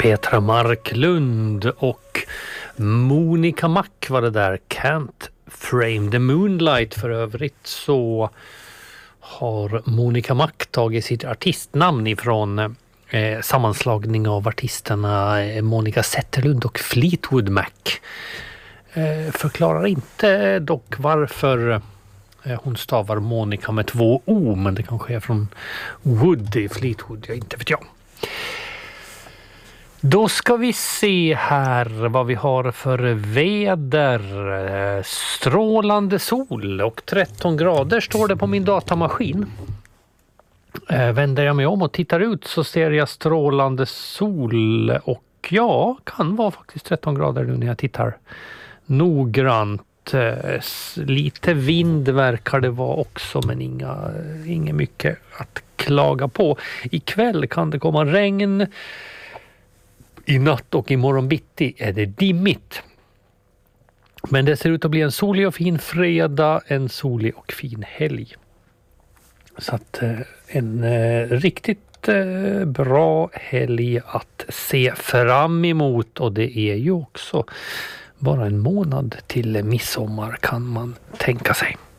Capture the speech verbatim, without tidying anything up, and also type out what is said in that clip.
Petra Marklund och Monica Mack var det där. Can't Frame the Moonlight. För övrigt så har Monica Mack tagit sitt artistnamn ifrån eh, sammanslagning av artisterna eh, Monica Zetterlund och Fleetwood Mac. Eh, förklarar inte dock varför eh, hon stavar Monica med två O, men det kanske är från Wood i Fleetwood, jag inte vet jag. Då ska vi se här vad vi har för väder. Strålande sol och tretton grader står det på min datamaskin. Vänder jag mig om och tittar ut så ser jag strålande sol och ja, kan vara faktiskt tretton grader nu när jag tittar noggrant. Lite vind verkar det vara också, men inga, inga mycket att klaga på. Ikväll kan det komma regn. I natt och imorgon bitti är det dimmigt. Men det ser ut att bli en solig och fin fredag, en solig och fin helg. Så att en eh, riktigt eh, bra helg att se fram emot, och det är ju också bara en månad till midsommar kan man tänka sig.